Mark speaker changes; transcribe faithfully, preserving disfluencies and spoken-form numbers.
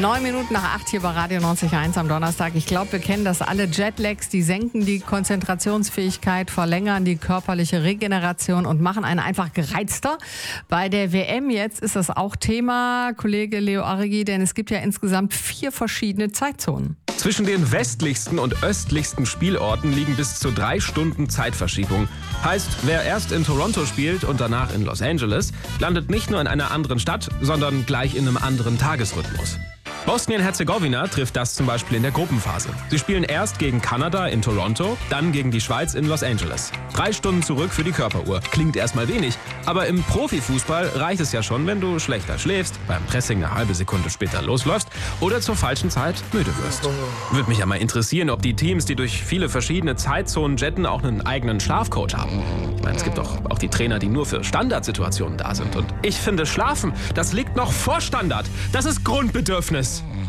Speaker 1: Neun Minuten nach acht hier bei Radio neunzig Komma eins am Donnerstag. Ich glaube, wir kennen das alle. Jetlags, die senken die Konzentrationsfähigkeit, verlängern die körperliche Regeneration und machen einen einfach gereizter. Bei der W M jetzt ist das auch Thema, Kollege Leo Arregi, denn es gibt ja insgesamt vier verschiedene Zeitzonen.
Speaker 2: Zwischen den westlichsten und östlichsten Spielorten liegen bis zu drei Stunden Zeitverschiebung. Heißt, wer erst in Toronto spielt und danach in Los Angeles, landet nicht nur in einer anderen Stadt, sondern gleich in einem anderen Tagesrhythmus. Bosnien-Herzegowina trifft das zum Beispiel in der Gruppenphase. Sie spielen erst gegen Kanada in Toronto, dann gegen die Schweiz in Los Angeles. Drei Stunden zurück für die Körperuhr. Klingt erstmal wenig, aber im Profifußball reicht es ja schon, wenn du schlechter schläfst, beim Pressing eine halbe Sekunde später losläufst oder zur falschen Zeit müde wirst. Würde mich ja mal interessieren, ob die Teams, die durch viele verschiedene Zeitzonen jetten, auch einen eigenen Schlafcoach haben. Ich meine, es gibt doch auch die Trainer, die nur für Standardsituationen da sind. Und ich finde, Schlafen, das liegt noch vor Standard. Das ist Grundbedürfnis.